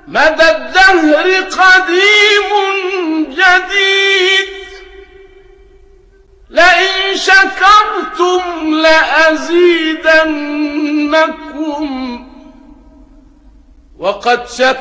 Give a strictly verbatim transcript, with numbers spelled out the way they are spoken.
مدى الدهر قديم جديد، لئن شكرتم لأزيدنكم، وقد شكرتم